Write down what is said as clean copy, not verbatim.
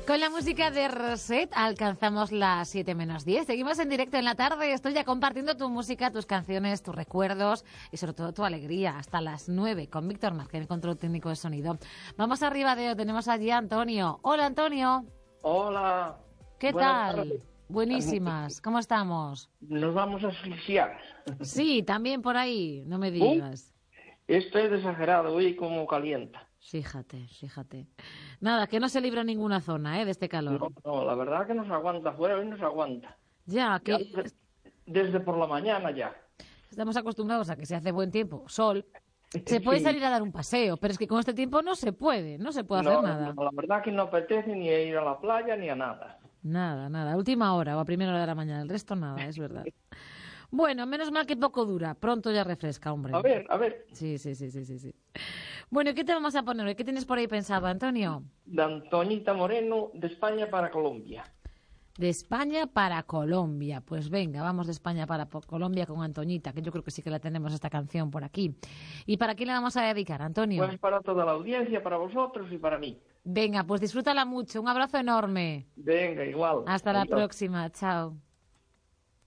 Con la música de Rosette alcanzamos las 7 menos 10. Seguimos en directo en la tarde. Estoy ya compartiendo tu música, tus canciones, tus recuerdos y sobre todo tu alegría hasta las 9 con Víctor Márquez, el control técnico de sonido. Vamos arriba de tenemos allí a Antonio. Hola, Antonio. Hola. ¿Qué tal? Buenísimas. ¿Cómo estamos? Nos vamos a asfixiar. Sí, también por ahí. No me digas. Esto es exagerado, hoy como calienta. Fíjate. Nada, que no se libra ninguna zona, de este calor. No, la verdad que nos aguanta afuera, hoy nos aguanta. Ya, que desde por la mañana ya. Estamos acostumbrados a que se hace buen tiempo, sol. Se puede salir a dar un paseo, pero es que con este tiempo no se puede hacer nada. No, la verdad que no apetece ni a ir a la playa ni a nada. Nada, a última hora o a primera hora de la mañana, el resto nada, es verdad. Bueno, menos mal que poco dura, pronto ya refresca, hombre. A ver. Sí. Bueno, ¿qué te vamos a poner hoy? ¿Qué tienes por ahí pensado, Antonio? De Antoñita Moreno, de España para Colombia. De España para Colombia. Pues venga, vamos de España para Colombia con Antoñita, que yo creo que sí que la tenemos esta canción por aquí. ¿Y para quién la vamos a dedicar, Antonio? Pues para toda la audiencia, para vosotros y para mí. Venga, pues disfrútala mucho. Un abrazo enorme. Venga, igual. Hasta la próxima. Chao.